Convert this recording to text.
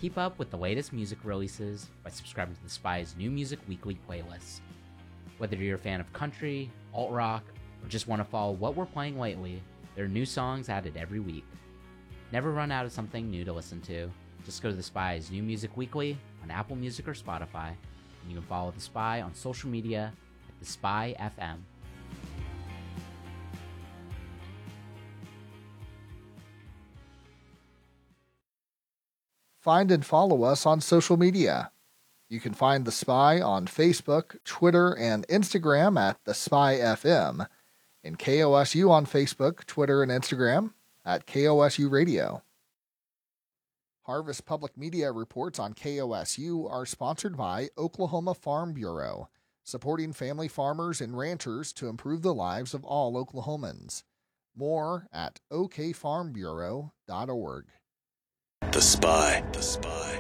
Keep up with the latest music releases by subscribing to The Spy's new music weekly playlist. Whether you're a fan of country, alt-rock, or just want to follow what we're playing lately, there are new songs added every week. Never run out of something new to listen to. Just go to The Spy's new music weekly on Apple Music or Spotify, and you can follow The Spy on social media at The Spy FM. Find and follow us on social media. You can find The Spy on Facebook, Twitter, and Instagram at The Spy FM, and KOSU on Facebook, Twitter, and Instagram at KOSU Radio. Harvest Public Media reports on KOSU are sponsored by Oklahoma Farm Bureau, supporting family farmers and ranchers to improve the lives of all Oklahomans. More at okfarmbureau.org. The Spy. The Spy.